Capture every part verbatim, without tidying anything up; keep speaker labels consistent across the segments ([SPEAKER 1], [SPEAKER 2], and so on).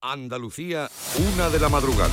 [SPEAKER 1] Andalucía, una de la madrugada.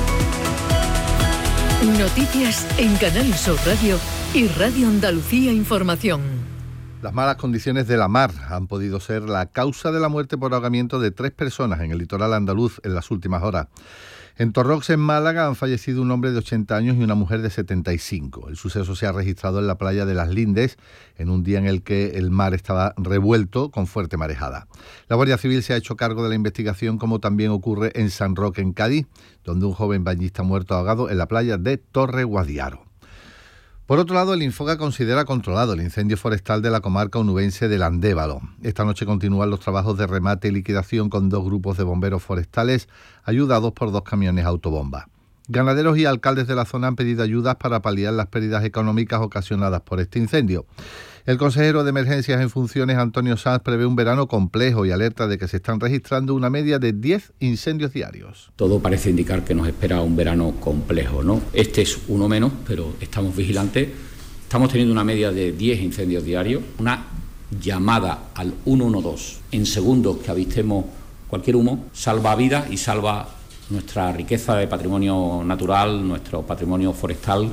[SPEAKER 2] Noticias en Canal Sur Radio y Radio Andalucía Información.
[SPEAKER 3] Las malas condiciones de la mar han podido ser la causa de la muerte por ahogamiento de tres personas en el litoral andaluz en las últimas horas. En Torrox, en Málaga, han fallecido un hombre de ochenta años y una mujer de setenta y cinco. El suceso se ha registrado en la playa de Las Lindes, en un día en el que el mar estaba revuelto con fuerte marejada. La Guardia Civil se ha hecho cargo de la investigación, como también ocurre en San Roque, en Cádiz, donde un joven bañista muerto ahogado en la playa de Torre Guadiaro. Por otro lado, el Infoca considera controlado el incendio forestal de la comarca onubense del Andévalo. Esta noche continúan los trabajos de remate y liquidación con dos grupos de bomberos forestales ayudados por dos camiones autobomba. Ganaderos y alcaldes de la zona han pedido ayudas para paliar las pérdidas económicas ocasionadas por este incendio. El consejero de Emergencias en funciones, Antonio Sanz, prevé un verano complejo y alerta de que se están registrando una media de diez incendios diarios.
[SPEAKER 4] Todo parece indicar que nos espera un verano complejo, ¿no? Este es uno menos, pero estamos vigilantes. Estamos teniendo una media de diez incendios diarios, una llamada al uno uno dos en segundos que avistemos cualquier humo, salva vidas y salva nuestra riqueza de patrimonio natural, nuestro patrimonio forestal.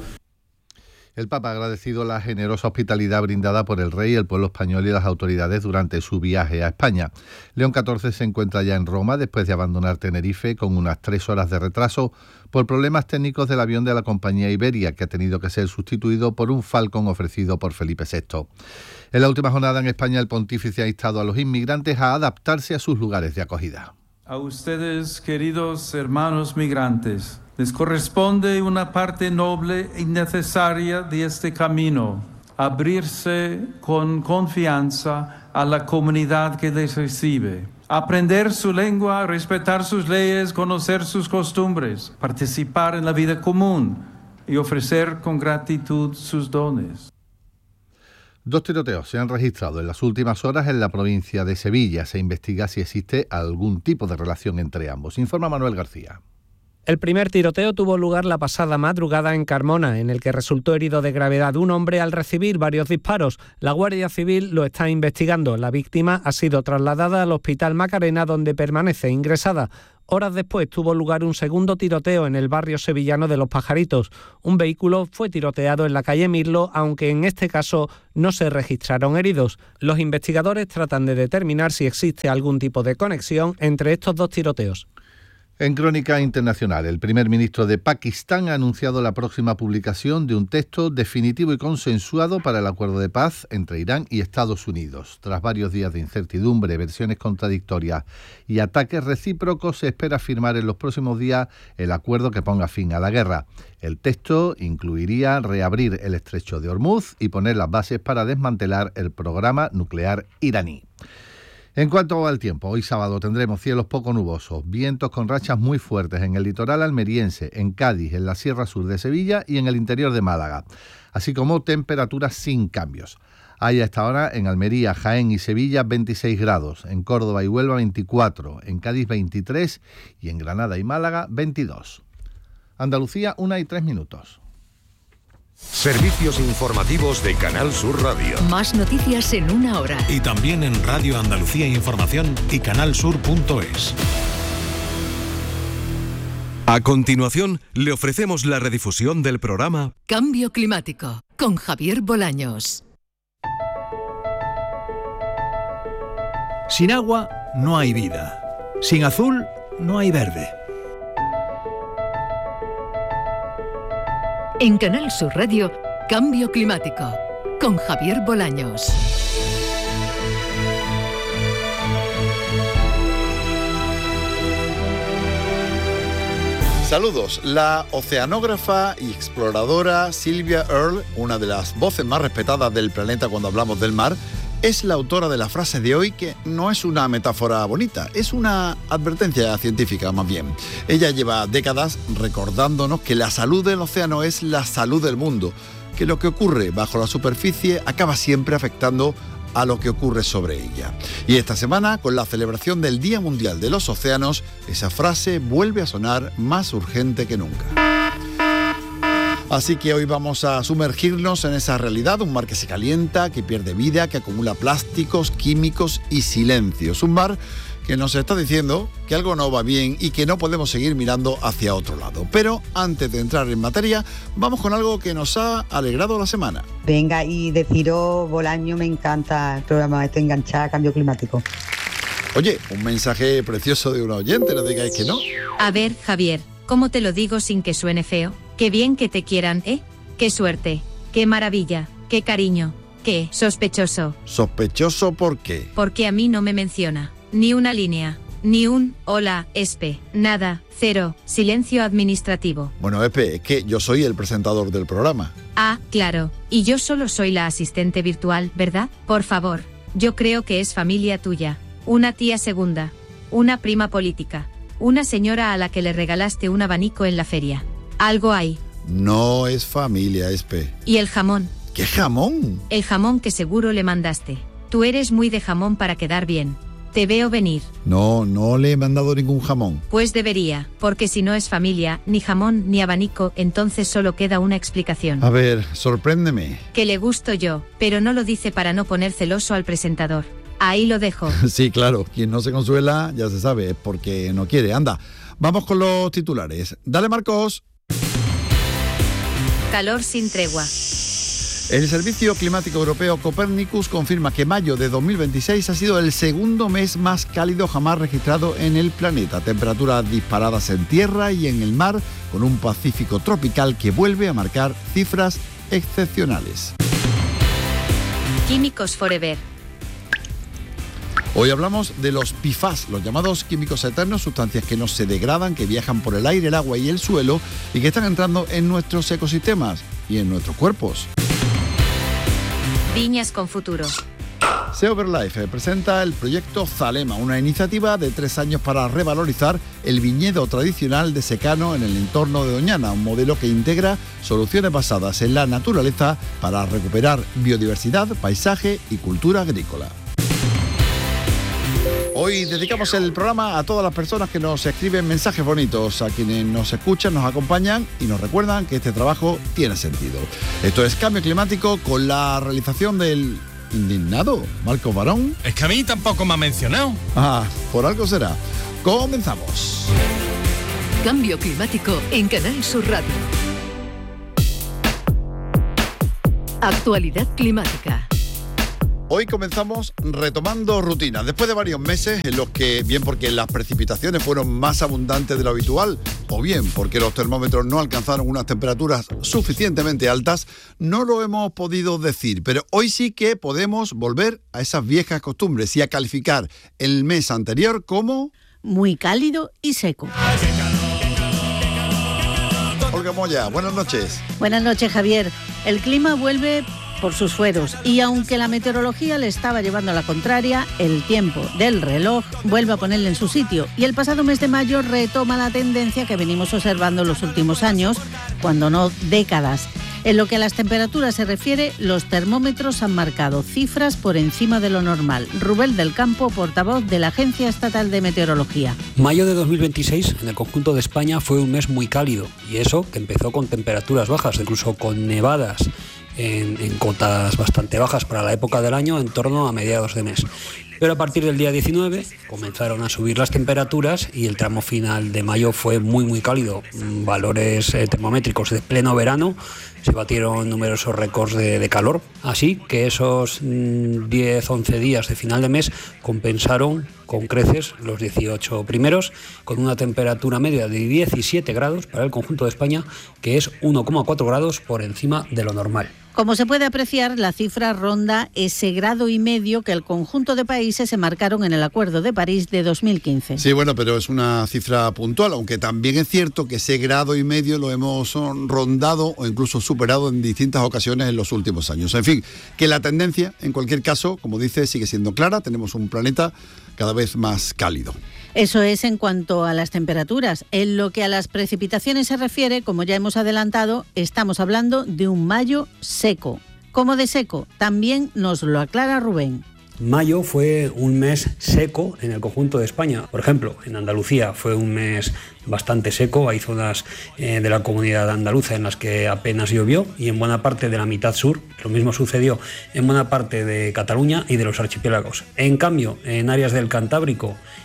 [SPEAKER 3] El Papa ha agradecido la generosa hospitalidad brindada por el rey, el pueblo español y las autoridades durante su viaje a España. León catorce se encuentra ya en Roma después de abandonar Tenerife con unas tres horas de retraso por problemas técnicos del avión de la compañía Iberia, que ha tenido que ser sustituido por un Falcon ofrecido por Felipe sexto. En la última jornada en España, el pontífice ha instado a los inmigrantes a adaptarse a sus lugares de acogida.
[SPEAKER 5] A ustedes, queridos hermanos migrantes, les corresponde una parte noble y necesaria de este camino, abrirse con confianza a la comunidad que les recibe, aprender su lengua, respetar sus leyes, conocer sus costumbres, participar en la vida común y ofrecer con gratitud sus dones.
[SPEAKER 3] Dos tiroteos se han registrado en las últimas horas en la provincia de Sevilla. Se investiga si existe algún tipo de relación entre ambos. Informa Manuel García.
[SPEAKER 6] El primer tiroteo tuvo lugar la pasada madrugada en Carmona, en el que resultó herido de gravedad un hombre al recibir varios disparos. La Guardia Civil lo está investigando. La víctima ha sido trasladada al Hospital Macarena, donde permanece ingresada. Horas después tuvo lugar un segundo tiroteo en el barrio sevillano de Los Pajaritos. Un vehículo fue tiroteado en la calle Mirlo, aunque en este caso no se registraron heridos. Los investigadores tratan de determinar si existe algún tipo de conexión entre estos dos tiroteos.
[SPEAKER 3] En crónica internacional, el primer ministro de Pakistán ha anunciado la próxima publicación de un texto definitivo y consensuado para el acuerdo de paz entre Irán y Estados Unidos. Tras varios días de incertidumbre, versiones contradictorias y ataques recíprocos, se espera firmar en los próximos días el acuerdo que ponga fin a la guerra. El texto incluiría reabrir el estrecho de Hormuz y poner las bases para desmantelar el programa nuclear iraní. En cuanto al tiempo, hoy sábado tendremos cielos poco nubosos, vientos con rachas muy fuertes en el litoral almeriense, en Cádiz, en la Sierra Sur de Sevilla y en el interior de Málaga, así como temperaturas sin cambios. Hay a esta hora en Almería, Jaén y Sevilla veintiséis grados, en Córdoba y Huelva veinticuatro, en Cádiz veintitrés y en Granada y Málaga veintidós. Andalucía, una y tres minutos.
[SPEAKER 1] Servicios informativos de Canal Sur Radio.
[SPEAKER 2] Más noticias en una hora.
[SPEAKER 7] Y también en Radio Andalucía Información y canalsur punto es.
[SPEAKER 1] A continuación, le ofrecemos la redifusión del programa
[SPEAKER 2] Cambio Climático, con Javier Bolaños.
[SPEAKER 7] Sin agua no hay vida. Sin azul no hay verde.
[SPEAKER 2] En Canal Sur Radio, Cambio Climático, con Javier Bolaños.
[SPEAKER 8] Saludos. La oceanógrafa y exploradora Sylvia Earle, una de las voces más respetadas del planeta cuando hablamos del mar, es la autora de la frase de hoy, que no es una metáfora bonita, es una advertencia científica más bien. Ella lleva décadas recordándonos que la salud del océano es la salud del mundo, que lo que ocurre bajo la superficie acaba siempre afectando a lo que ocurre sobre ella. Y esta semana, con la celebración del Día Mundial de los Océanos, esa frase vuelve a sonar más urgente que nunca. Así que hoy vamos a sumergirnos en esa realidad, un mar que se calienta, que pierde vida, que acumula plásticos, químicos y silencios. Un mar que nos está diciendo que algo no va bien y que no podemos seguir mirando hacia otro lado. Pero antes de entrar en materia, vamos con algo que nos ha alegrado la semana.
[SPEAKER 9] Venga, y deciros, Bolaño, me encanta el programa, estoy enganchada a cambio climático.
[SPEAKER 8] Oye, un mensaje precioso de un oyente, no digáis que no.
[SPEAKER 10] A ver, Javier, ¿cómo te lo digo sin que suene feo? Qué bien que te quieran, ¿eh? Qué suerte, qué maravilla, qué cariño, qué sospechoso.
[SPEAKER 8] ¿Sospechoso por qué?
[SPEAKER 10] Porque a mí no me menciona. Ni una línea, ni un hola, espe, nada, cero, silencio administrativo.
[SPEAKER 8] Bueno, Espe, es que yo soy el presentador del programa.
[SPEAKER 10] Ah, claro, y yo solo soy la asistente virtual, ¿verdad? Por favor, yo creo que es familia tuya, una tía segunda, una prima política, una señora a la que le regalaste un abanico en la feria. Algo hay.
[SPEAKER 8] No es familia, Espe.
[SPEAKER 10] ¿Y el jamón?
[SPEAKER 8] ¿Qué jamón?
[SPEAKER 10] El jamón que seguro le mandaste. Tú eres muy de jamón para quedar bien. Te veo venir.
[SPEAKER 8] No, no le he mandado ningún jamón.
[SPEAKER 10] Pues debería, porque si no es familia, ni jamón ni abanico, entonces solo queda una explicación.
[SPEAKER 8] A ver, sorpréndeme.
[SPEAKER 10] Que le gusto yo, pero no lo dice para no poner celoso al presentador. Ahí lo dejo.
[SPEAKER 8] Sí, claro, quien no se consuela ya se sabe, es porque no quiere. Anda, vamos con los titulares. Dale, Marcos.
[SPEAKER 10] Calor sin tregua.
[SPEAKER 8] El Servicio Climático Europeo Copernicus confirma que mayo de dos mil veintiséis ha sido el segundo mes más cálido jamás registrado en el planeta. Temperaturas disparadas en tierra y en el mar, con un Pacífico tropical que vuelve a marcar cifras excepcionales.
[SPEAKER 10] Químicos Forever.
[SPEAKER 8] Hoy hablamos de los P F A S, los llamados químicos eternos, sustancias que no se degradan, que viajan por el aire, el agua y el suelo y que están entrando en nuestros ecosistemas y en nuestros cuerpos.
[SPEAKER 10] Viñas con futuro.
[SPEAKER 8] Seoverlife presenta el proyecto Zalema, una iniciativa de tres años para revalorizar el viñedo tradicional de secano en el entorno de Doñana, un modelo que integra soluciones basadas en la naturaleza para recuperar biodiversidad, paisaje y cultura agrícola. Hoy dedicamos el programa a todas las personas que nos escriben mensajes bonitos, a quienes nos escuchan, nos acompañan y nos recuerdan que este trabajo tiene sentido. Esto es Cambio Climático con la realización del indignado Marcos Barón.
[SPEAKER 11] Es que a mí tampoco me ha mencionado.
[SPEAKER 8] Ah, por algo será. Comenzamos.
[SPEAKER 2] Cambio Climático en Canal Sur Radio. Actualidad climática.
[SPEAKER 8] Hoy comenzamos retomando rutinas, después de varios meses en los que, bien porque las precipitaciones fueron más abundantes de lo habitual, o bien porque los termómetros no alcanzaron unas temperaturas suficientemente altas, no lo hemos podido decir, pero hoy sí que podemos volver a esas viejas costumbres y a calificar el mes anterior como...
[SPEAKER 12] muy cálido y seco.
[SPEAKER 8] Olga Moya, buenas noches.
[SPEAKER 12] Buenas noches, Javier. El clima vuelve por sus fueros y aunque la meteorología le estaba llevando a la contraria, el tiempo del reloj vuelve a ponerle en su sitio y el pasado mes de mayo retoma la tendencia que venimos observando en los últimos años, cuando no décadas. En lo que a las temperaturas se refiere, los termómetros han marcado cifras por encima de lo normal. Rubén del Campo, portavoz de la Agencia Estatal de Meteorología.
[SPEAKER 13] Mayo de dos mil veintiséis en el conjunto de España fue un mes muy cálido y eso que empezó con temperaturas bajas, incluso con nevadas en, en cotas bastante bajas para la época del año, en torno a mediados de mes. Pero a partir del día diecinueve comenzaron a subir las temperaturas y el tramo final de mayo fue muy muy cálido. Valores eh, termométricos de pleno verano, se batieron numerosos récords de, de calor. Así que esos mmm, diez once días de final de mes compensaron con creces los dieciocho primeros, con una temperatura media de diecisiete grados para el conjunto de España, que es uno coma cuatro grados por encima de lo normal.
[SPEAKER 12] Como se puede apreciar, la cifra ronda ese grado y medio que el conjunto de países se marcaron en el Acuerdo de París de dos mil quince.
[SPEAKER 8] Sí, bueno, pero es una cifra puntual, aunque también es cierto que ese grado y medio lo hemos rondado o incluso superado en distintas ocasiones en los últimos años. En fin, que la tendencia, en cualquier caso, como dice, sigue siendo clara. Tenemos un planeta cada vez más cálido.
[SPEAKER 12] Eso es en cuanto a las temperaturas. En lo que a las precipitaciones se refiere, como ya hemos adelantado, estamos hablando de un mayo seco. ¿Cómo de seco? También nos lo aclara Rubén.
[SPEAKER 13] Mayo fue un mes seco en el conjunto de España. Por ejemplo, en Andalucía fue un mes bastante seco. Hay zonas eh, de la comunidad andaluza en las que apenas llovió y en buena parte de la mitad sur. Lo mismo sucedió en buena parte de Cataluña y de los archipiélagos. En cambio, en áreas del Cantábrico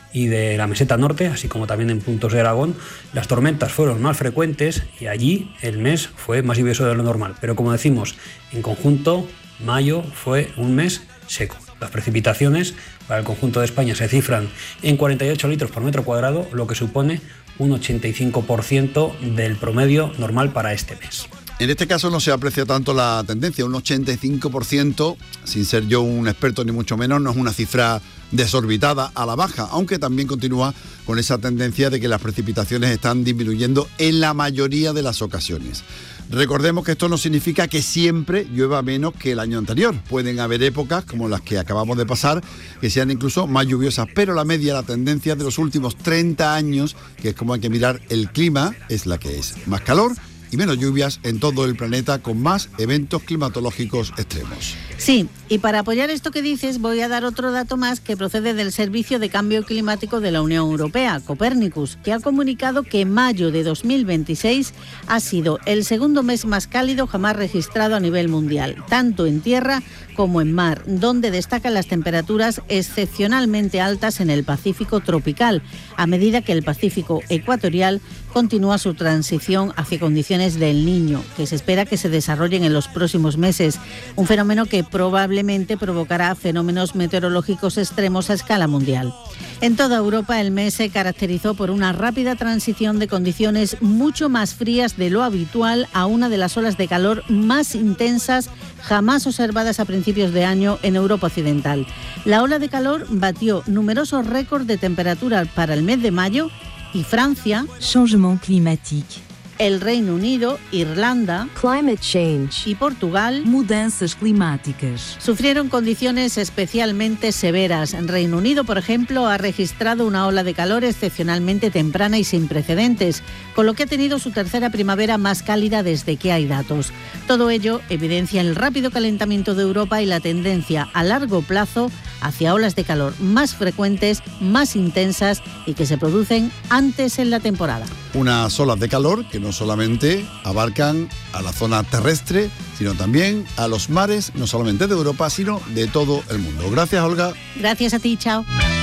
[SPEAKER 13] y de la meseta norte, así como también en puntos de Aragón, las tormentas fueron más frecuentes y allí el mes fue más lluvioso de lo normal. Pero como decimos, en conjunto, mayo fue un mes seco. Las precipitaciones para el conjunto de España se cifran en cuarenta y ocho litros por metro cuadrado, lo que supone un ochenta y cinco por ciento del promedio normal para este mes.
[SPEAKER 8] En este caso no se aprecia tanto la tendencia, un ochenta y cinco por ciento, sin ser yo un experto ni mucho menos, no es una cifra desorbitada a la baja, aunque también continúa con esa tendencia de que las precipitaciones están disminuyendo en la mayoría de las ocasiones. Recordemos que esto no significa que siempre llueva menos que el año anterior. Pueden haber épocas, como las que acabamos de pasar, que sean incluso más lluviosas, pero la media, la tendencia de los últimos treinta años, que es como hay que mirar el clima, es la que es. Más calor y menos lluvias en todo el planeta, con más eventos climatológicos extremos.
[SPEAKER 12] Sí, y para apoyar esto que dices voy a dar otro dato más que procede del Servicio de Cambio Climático de la Unión Europea, Copernicus, que ha comunicado que mayo de dos mil veintiséis ha sido el segundo mes más cálido jamás registrado a nivel mundial, tanto en tierra como en mar, donde destacan las temperaturas excepcionalmente altas en el Pacífico tropical, a medida que el Pacífico ecuatorial continúa su transición hacia condiciones del Niño, que se espera que se desarrollen en los próximos meses, un fenómeno que probablemente provocará fenómenos meteorológicos extremos a escala mundial. En toda Europa el mes se caracterizó por una rápida transición de condiciones mucho más frías de lo habitual a una de las olas de calor más intensas jamás observadas a principios de año en Europa Occidental. La ola de calor batió numerosos récords de temperatura para el mes de mayo y Francia,
[SPEAKER 14] changement climatique,
[SPEAKER 12] el Reino Unido, Irlanda,
[SPEAKER 14] climate change,
[SPEAKER 12] y Portugal,
[SPEAKER 14] mudanças climáticas,
[SPEAKER 12] sufrieron condiciones especialmente severas. En Reino Unido, por ejemplo, ha registrado una ola de calor excepcionalmente temprana y sin precedentes, con lo que ha tenido su tercera primavera más cálida desde que hay datos. Todo ello evidencia el rápido calentamiento de Europa y la tendencia a largo plazo hacia olas de calor más frecuentes, más intensas y que se producen antes en la temporada.
[SPEAKER 8] Unas olas de calor que no solamente abarcan a la zona terrestre, sino también a los mares, no solamente de Europa, sino de todo el mundo. Gracias, Olga.
[SPEAKER 12] Gracias a ti, chao.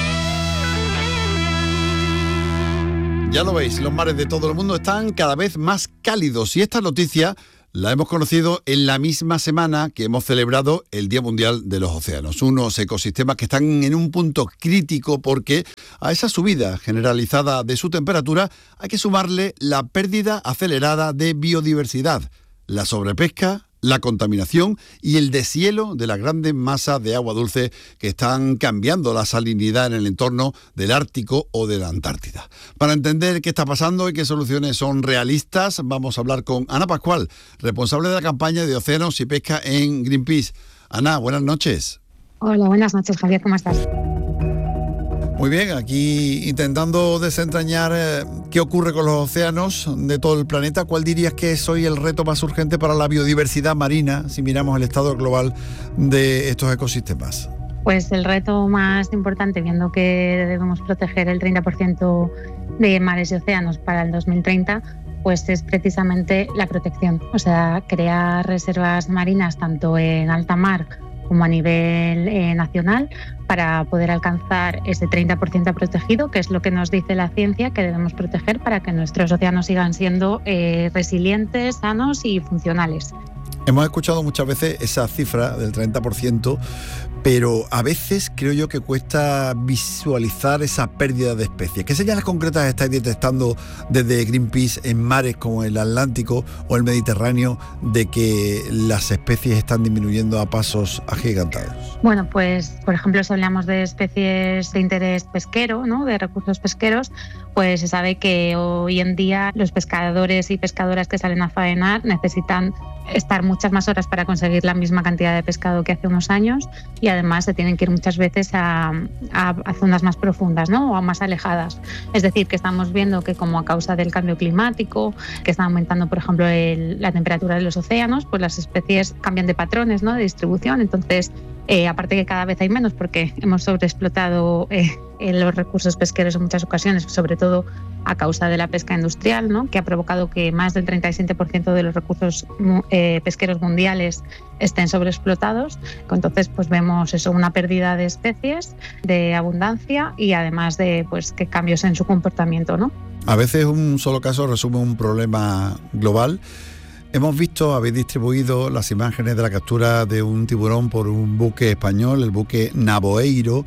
[SPEAKER 8] Ya lo veis, los mares de todo el mundo están cada vez más cálidos y esta noticia la hemos conocido en la misma semana que hemos celebrado el Día Mundial de los Océanos. Unos ecosistemas que están en un punto crítico porque a esa subida generalizada de su temperatura hay que sumarle la pérdida acelerada de biodiversidad, la sobrepesca, la contaminación y el deshielo de las grandes masas de agua dulce que están cambiando la salinidad en el entorno del Ártico o de la Antártida. Para entender qué está pasando y qué soluciones son realistas, vamos a hablar con Ana Pascual, responsable de la campaña de Océanos y Pesca en Greenpeace. Ana, buenas noches.
[SPEAKER 15] Hola, buenas noches, Javier, ¿cómo estás?
[SPEAKER 8] Muy bien, aquí intentando desentrañar eh, qué ocurre con los océanos de todo el planeta. ¿Cuál dirías que es hoy el reto más urgente para la biodiversidad marina, si miramos el estado global de estos ecosistemas?
[SPEAKER 15] Pues el reto más importante, viendo que debemos proteger el treinta por ciento de mares y océanos para el dos mil treinta, pues es precisamente la protección. O sea, crear reservas marinas tanto en alta mar como a nivel eh, nacional, para poder alcanzar ese treinta por ciento protegido, que es lo que nos dice la ciencia que debemos proteger para que nuestros océanos sigan siendo eh, resilientes, sanos y funcionales.
[SPEAKER 8] Hemos escuchado muchas veces esa cifra del treinta por ciento, pero a veces creo yo que cuesta visualizar esa pérdida de especies. ¿Qué señales concretas estáis detectando desde Greenpeace en mares como el Atlántico o el Mediterráneo de que las especies están disminuyendo a pasos agigantados?
[SPEAKER 15] Bueno, pues por ejemplo, si hablamos de especies de interés pesquero, ¿no?, de recursos pesqueros, pues se sabe que hoy en día los pescadores y pescadoras que salen a faenar necesitan estar muchas más horas para conseguir la misma cantidad de pescado que hace unos años y además se tienen que ir muchas veces a, a, a zonas más profundas, ¿no?, o a más alejadas. Es decir, que estamos viendo que como a causa del cambio climático, que está aumentando, por ejemplo, el, la temperatura de los océanos, pues las especies cambian de patrones, ¿no?, de distribución. Entonces, Eh, aparte que cada vez hay menos porque hemos sobreexplotado eh, en los recursos pesqueros en muchas ocasiones, sobre todo a causa de la pesca industrial, ¿no? Que ha provocado que más del treinta y siete por ciento de los recursos eh, pesqueros mundiales estén sobreexplotados. Entonces, pues vemos eso, una pérdida de especies, de abundancia y además de pues que cambios en su comportamiento, ¿no?
[SPEAKER 8] A veces un solo caso resume un problema global. Hemos visto, habéis distribuido las imágenes de la captura de un tiburón por un buque español, el buque Navoeiro,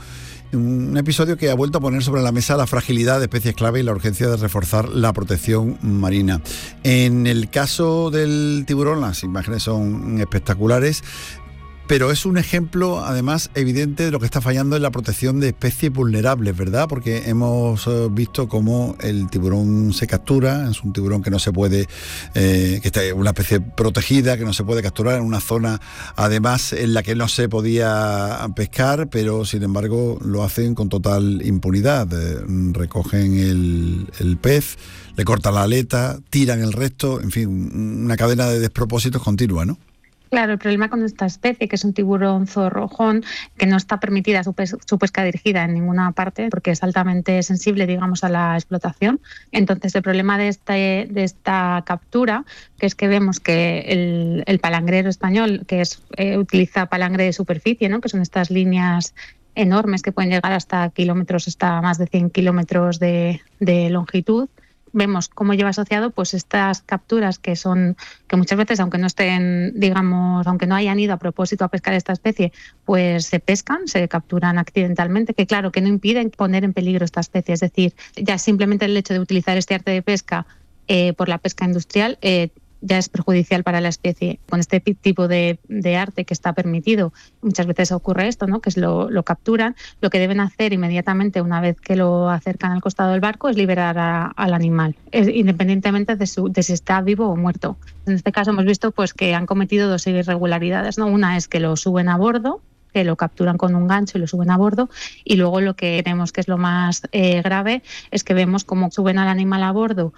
[SPEAKER 8] un episodio que ha vuelto a poner sobre la mesa la fragilidad de especies clave y la urgencia de reforzar la protección marina. En el caso del tiburón, las imágenes son espectaculares, pero es un ejemplo, además, evidente de lo que está fallando en la protección de especies vulnerables, ¿verdad? Porque hemos visto cómo el tiburón se captura, es un tiburón que no se puede, eh, que está una especie protegida, que no se puede capturar en una zona, además, en la que no se podía pescar, pero, sin embargo, lo hacen con total impunidad. Eh, recogen el, el pez, le cortan la aleta, tiran el resto, en fin, una cadena de despropósitos continua, ¿no?
[SPEAKER 15] Claro, el problema con esta especie, que es un tiburón zorrojón, que no está permitida su, pes- su pesca dirigida en ninguna parte, porque es altamente sensible, digamos, a la explotación. Entonces, el problema de, este, de esta captura, que es que vemos que el, el palangrero español, que es eh, utiliza palangre de superficie, ¿no? Que son estas líneas enormes que pueden llegar hasta kilómetros, hasta más de cien kilómetros de, de longitud, vemos cómo lleva asociado pues estas capturas que son que muchas veces, aunque no estén, digamos, aunque no hayan ido a propósito a pescar esta especie, pues se pescan, se capturan accidentalmente, que claro, que no impiden poner en peligro esta especie. Es decir, ya simplemente el hecho de utilizar este arte de pesca eh, por la pesca industrial eh, ya es perjudicial para la especie. Con este tipo de, de arte que está permitido, muchas veces ocurre esto, ¿no? Que es lo, lo capturan. Lo que deben hacer inmediatamente, una vez que lo acercan al costado del barco, es liberar a, al animal, es, independientemente de, su, de si está vivo o muerto. En este caso hemos visto pues, que han cometido dos irregularidades, ¿no? Una es que lo suben a bordo, que lo capturan con un gancho y lo suben a bordo, y luego lo que vemos que es lo más eh, grave es que vemos cómo suben al animal a bordo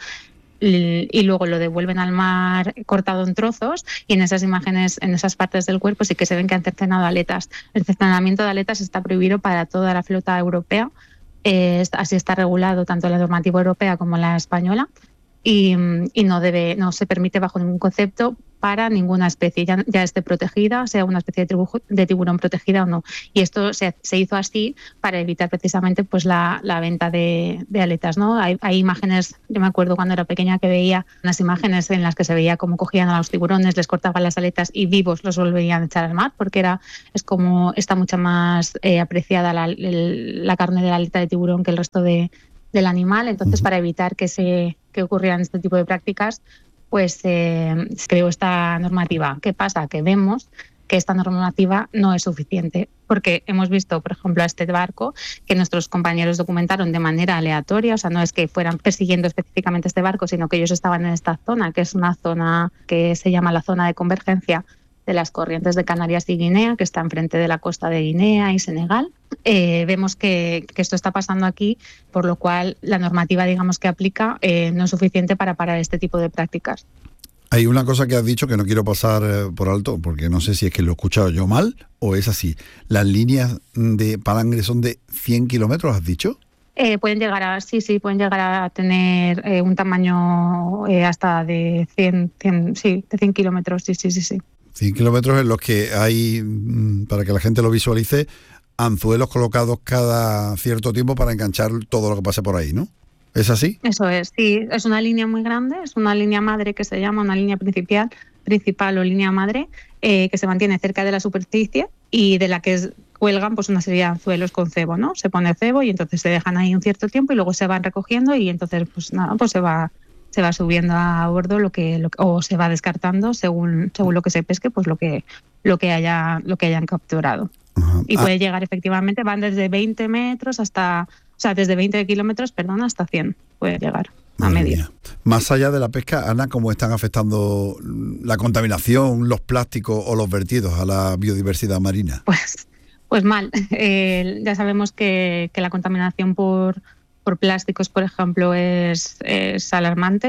[SPEAKER 15] y luego lo devuelven al mar cortado en trozos, y en esas imágenes, en esas partes del cuerpo sí que se ven que han cercenado aletas. El cercenamiento de aletas está prohibido para toda la flota europea, eh, así está regulado tanto la normativa europea como la española, y, y no debe, no se permite bajo ningún concepto para ninguna especie, ya, ya esté protegida, sea una especie de, tribu, de tiburón protegida o no. Y esto se, se hizo así para evitar precisamente pues la, la venta de, de aletas, ¿no? Hay, hay imágenes, yo me acuerdo cuando era pequeña que veía unas imágenes en las que se veía cómo cogían a los tiburones, les cortaban las aletas y vivos los volverían a echar al mar, porque era es como está mucho más eh, apreciada la, el, la carne de la aleta de tiburón que el resto de, del animal. Entonces, para evitar que se que ocurrieran este tipo de prácticas, pues eh, se creó esta normativa. ¿Qué pasa? Que vemos que esta normativa no es suficiente, porque hemos visto, por ejemplo, a este barco que nuestros compañeros documentaron de manera aleatoria, o sea, no es que fueran persiguiendo específicamente este barco, sino que ellos estaban en esta zona, que es una zona que se llama la zona de convergencia de las corrientes de Canarias y Guinea, que está enfrente de la costa de Guinea y Senegal. Eh, vemos que, que esto está pasando aquí, por lo cual la normativa, digamos, que aplica eh, no es suficiente para parar este tipo de prácticas.
[SPEAKER 8] Hay una cosa que has dicho que no quiero pasar eh, por alto, porque no sé si es que lo he escuchado yo mal o es así. ¿Las líneas de palangre son de cien kilómetros, has dicho?
[SPEAKER 15] Eh, pueden llegar a, sí, sí, pueden llegar a tener eh, un tamaño eh, hasta de cien, cien, sí, de cien kilómetros, sí, sí, sí, sí.
[SPEAKER 8] cien kilómetros en los que hay, para que la gente lo visualice, anzuelos colocados cada cierto tiempo para enganchar todo lo que pase por ahí, ¿no? ¿Es así?
[SPEAKER 15] Eso es, sí, es una línea muy grande, es una línea madre que se llama, una línea principal, principal o línea madre, eh, que se mantiene cerca de la superficie y de la que es, cuelgan pues una serie de anzuelos con cebo, ¿no? Se pone cebo y entonces se dejan ahí un cierto tiempo y luego se van recogiendo y entonces pues nada, pues se va se va subiendo a bordo lo que, lo que o se va descartando según según lo que se pesque, pues lo que lo que haya lo que hayan capturado. Uh-huh. Y puede ah. llegar efectivamente, van desde veinte metros hasta, o sea, desde veinte kilómetros, perdón, hasta cien puede llegar a
[SPEAKER 8] Madre
[SPEAKER 15] medio.
[SPEAKER 8] Mía. Más allá de la pesca, Ana, ¿cómo están afectando la contaminación, los plásticos o los vertidos a la biodiversidad marina?
[SPEAKER 15] Pues pues mal. Eh, ya sabemos que, que la contaminación por por plásticos, por ejemplo, es, es alarmante.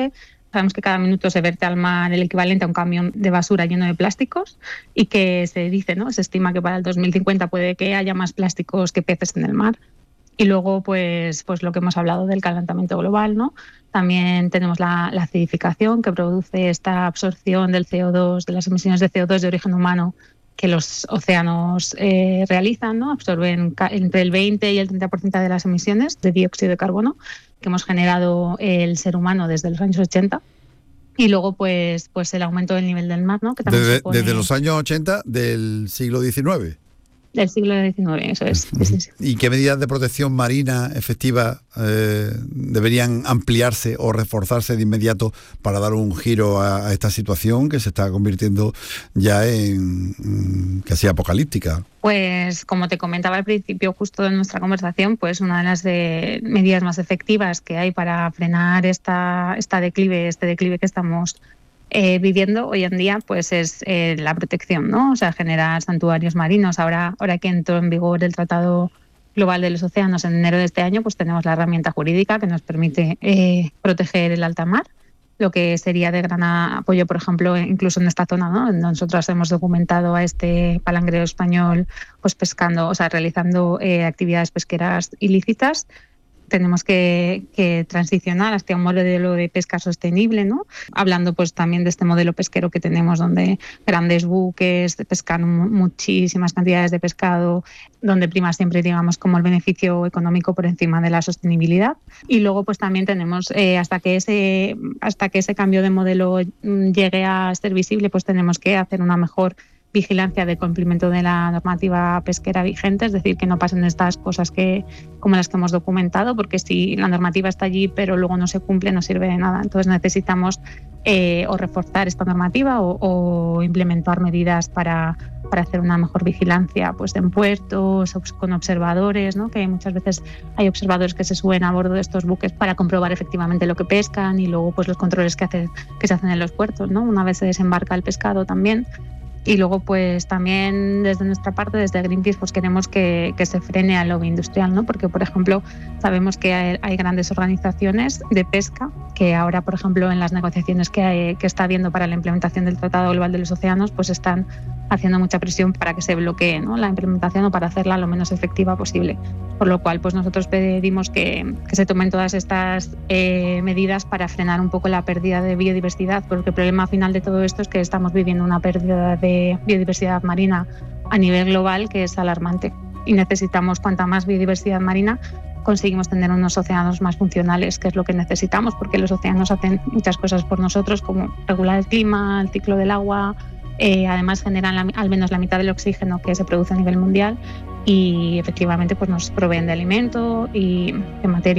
[SPEAKER 15] Sabemos que cada minuto se vierte al mar el equivalente a un camión de basura lleno de plásticos y que se dice, ¿no? Se estima que para el dos mil cincuenta puede que haya más plásticos que peces en el mar. Y luego, pues, pues lo que hemos hablado del calentamiento global, ¿no? También tenemos la, la acidificación, que produce esta absorción del C O dos, de las emisiones de C O dos de origen humano que los océanos eh, realizan, ¿no? Absorben entre el veinte y el treinta por ciento de las emisiones de dióxido de carbono que hemos generado el ser humano desde los años ochenta. Y luego, pues, pues el aumento del nivel del mar, ¿no? Que también
[SPEAKER 8] desde,
[SPEAKER 15] supone...
[SPEAKER 8] desde los años ochenta del siglo diecinueve.
[SPEAKER 15] Del siglo diecinueve, eso es. Sí, sí, sí.
[SPEAKER 8] ¿Y qué medidas de protección marina efectivas eh, deberían ampliarse o reforzarse de inmediato para dar un giro a, a esta situación que se está convirtiendo ya en, en casi apocalíptica?
[SPEAKER 15] Pues como te comentaba al principio justo de nuestra conversación, pues una de las de medidas más efectivas que hay para frenar esta, esta declive, este declive que estamos Eh, viviendo hoy en día, pues es eh, la protección, ¿no? O sea, generar santuarios marinos. Ahora, ahora que entró en vigor el Tratado Global de los Océanos en enero de este año, pues tenemos la herramienta jurídica que nos permite eh, proteger el alta mar, lo que sería de gran apoyo, por ejemplo, incluso en esta zona, ¿no? Nosotros hemos documentado a este palangrero español pues pescando, o sea, realizando eh, actividades pesqueras ilícitas. Tenemos que, que transicionar hacia un modelo de pesca sostenible, ¿no? Hablando pues también de este modelo pesquero que tenemos, donde grandes buques pescan muchísimas cantidades de pescado, donde prima siempre, digamos, como el beneficio económico por encima de la sostenibilidad. Y luego pues también tenemos, eh, hasta que ese hasta que ese cambio de modelo llegue a ser visible, pues tenemos que hacer una mejor vigilancia de cumplimiento de la normativa pesquera vigente, es decir, que no pasen estas cosas que como las que hemos documentado, porque si la normativa está allí pero luego no se cumple, no sirve de nada. Entonces necesitamos eh, o reforzar esta normativa o, o implementar medidas para, para hacer una mejor vigilancia pues en puertos, con observadores, ¿no? Que muchas veces hay observadores que se suben a bordo de estos buques para comprobar efectivamente lo que pescan y luego pues los controles que, hace, que se hacen en los puertos, ¿no? Una vez se desembarca el pescado también. Y luego, pues también desde nuestra parte, desde Greenpeace, pues queremos que, que se frene al lobby industrial, ¿no? Porque, por ejemplo, sabemos que hay, hay grandes organizaciones de pesca que ahora, por ejemplo, en las negociaciones que, hay, que está habiendo para la implementación del Tratado Global de los Océanos, pues están haciendo mucha presión para que se bloquee, ¿no? La implementación o para hacerla lo menos efectiva posible. Por lo cual, pues nosotros pedimos que, que se tomen todas estas eh, medidas para frenar un poco la pérdida de biodiversidad, porque el problema final de todo esto es que estamos viviendo una pérdida de biodiversidad marina a nivel global que es alarmante y necesitamos cuanta más biodiversidad marina conseguimos tener unos océanos más funcionales, que es lo que necesitamos, porque los océanos hacen muchas cosas por nosotros, como regular el clima, el ciclo del agua, eh, además generan la, al menos la mitad del oxígeno que se produce a nivel mundial y efectivamente pues nos proveen de alimento y de materia